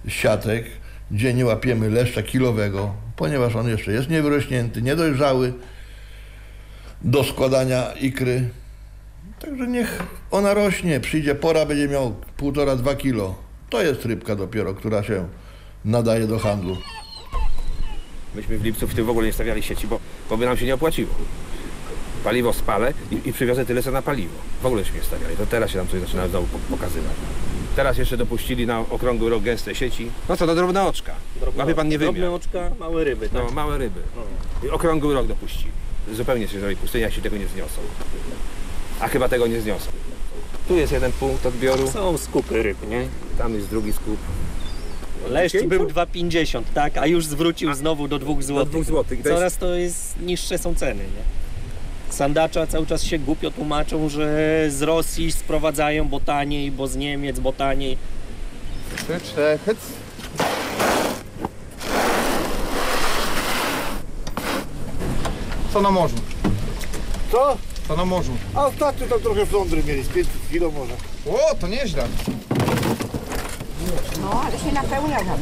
siatek, gdzie nie łapiemy leszcza kilowego, ponieważ on jeszcze jest niewyrośnięty, niedojrzały do składania ikry. Także niech ona rośnie, przyjdzie pora, będzie miał 1,5–2 kilo. To jest rybka dopiero, która się nadaje do handlu. Myśmy w lipcu w tym w ogóle nie stawiali sieci, bo by nam się nie opłaciło. Paliwo spalę i przywiozę tyle co na paliwo. W ogóle się nie stawiali. To teraz się tam coś zaczyna znowu pokazywać. Teraz jeszcze dopuścili na okrągły rok gęste sieci. No co, to drobne oczka. Łapie pan nie wymiar. Drobne oczka, małe ryby, tak? No, małe ryby. I okrągły rok dopuścili. Zupełnie się zrobi pustynia, jak się tego nie zniosą. A chyba tego nie zniosą. Tu jest jeden punkt odbioru. Są skupy ryb, nie? Tam jest drugi skup. Leszcz był 2,50, tak? A już zwrócił znowu do 2 zł. Do 2 zł. Coraz to jest niższe są ceny, nie? Sandacza cały czas się głupio tłumaczą, że z Rosji sprowadzają, bo taniej, bo z Niemiec, bo taniej. 3, 4, hyc. Co na morzu? Co? Co na morzu? A ostatnio tam trochę flądry mieli, z 500 kilo może. O, to nieźle. No, ale się napełnia tam.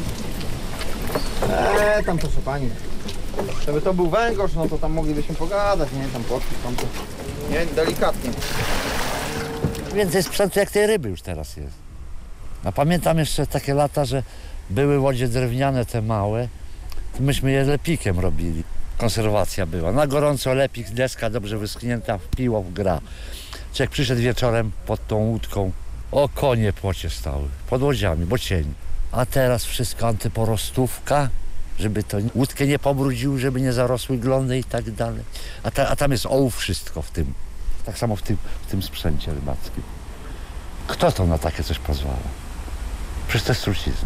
Tam proszę pani. Gdyby to był węgorz, no to tam moglibyśmy pogadać, nie? Tam poszli, tam to... Nie, delikatnie. Więcej sprzętu jak tej ryby już teraz jest. A pamiętam jeszcze takie lata, że były łodzie drewniane te małe, to myśmy je lepikiem robili. Konserwacja była. Na gorąco lepik, deska dobrze wyschnięta, piło w gra. Człowiek przyszedł wieczorem pod tą łódką, o konie płocie stały, pod łodziami, bo cień. A teraz wszystko antyporostówka, żeby to łódkę nie pobrudził, żeby nie zarosły glony i tak dalej. A tam jest ołów wszystko w tym. Tak samo w tym sprzęcie rybackim. Kto to na takie coś pozwala? Przecież to jest trucizna.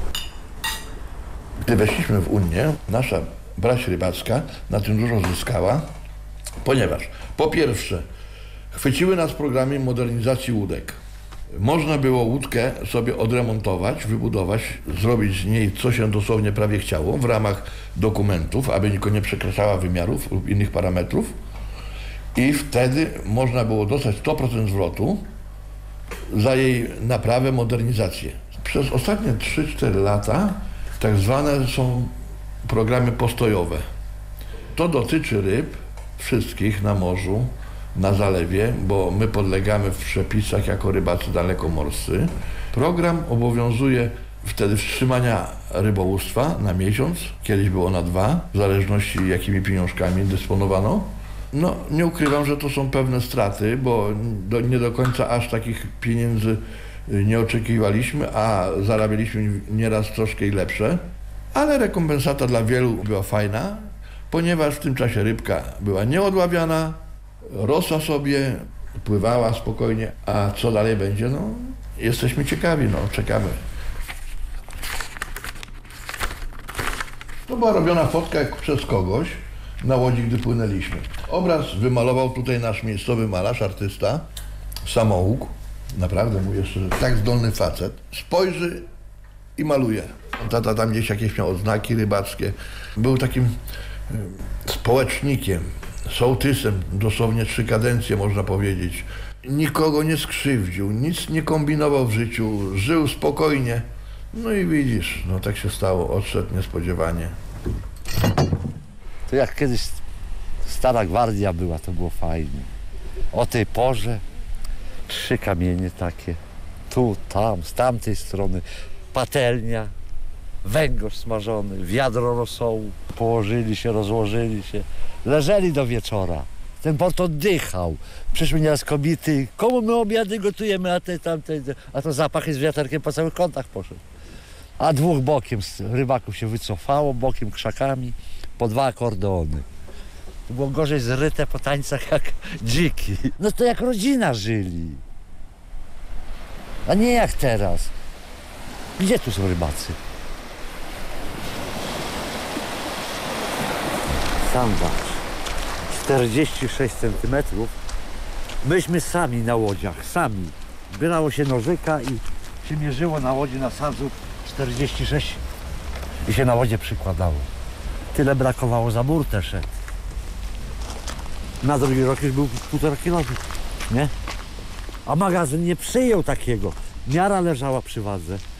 Gdy weszliśmy w Unię, nasza braść rybacka na tym dużo zyskała, ponieważ po pierwsze chwyciły nas w programie modernizacji łódek. Można było łódkę sobie odremontować, wybudować, zrobić z niej co się dosłownie prawie chciało w ramach dokumentów, aby tylko nie przekraczała wymiarów lub innych parametrów. I wtedy można było dostać 100% zwrotu za jej naprawę, modernizację. Przez ostatnie 3–4 lata tak zwane są programy postojowe. To dotyczy ryb wszystkich na morzu, na zalewie, bo my podlegamy w przepisach jako rybacy dalekomorscy. Program obowiązuje wtedy wstrzymania rybołówstwa na miesiąc, kiedyś było na 2, w zależności jakimi pieniążkami dysponowano. No, nie ukrywam, że to są pewne straty, bo nie do końca aż takich pieniędzy nie oczekiwaliśmy, a zarabialiśmy nieraz troszkę i lepsze. Ale rekompensata dla wielu była fajna, ponieważ w tym czasie rybka była nieodławiana, rosła sobie, pływała spokojnie, a co dalej będzie, no jesteśmy ciekawi, no czekamy. To była robiona fotka przez kogoś na łodzi, gdy płynęliśmy. Obraz wymalował tutaj nasz miejscowy malarz, artysta, Samołuk. Naprawdę mu jeszcze tak zdolny facet. Spojrzy i maluje. Tata tam gdzieś jakieś miał oznaki rybackie. Był takim społecznikiem, sołtysem, dosłownie 3 kadencje można powiedzieć. Nikogo nie skrzywdził, nic nie kombinował w życiu, żył spokojnie. No i widzisz, no tak się stało, odszedł niespodziewanie. To jak kiedyś stara gwardia była, to było fajnie. O tej porze 3 kamienie takie, tu, tam, z tamtej strony, patelnia, węgorz smażony, wiadro rosołu, położyli się, rozłożyli się, leżeli do wieczora. Ten port oddychał. Przyszły nieraz kobiety, komu my obiady gotujemy, a to zapach z wiaterkiem po całych kątach poszedł. A 2 bokiem rybaków się wycofało, bokiem krzakami, po 2 akordeony. To było gorzej zryte po tańcach jak dziki. No to jak rodzina żyli. A nie jak teraz. Gdzie tu są rybacy? Sandacz. 46 cm. Myśmy sami na łodziach, sami. Zbierało się nożyka i się mierzyło na łodzi na sadzu 46 i się na łodzie przykładało. Tyle brakowało, za burtę szedł. Na drugi rok już był 1,5 kilo, nie? A magazyn nie przyjął takiego. Miara leżała przy wadze.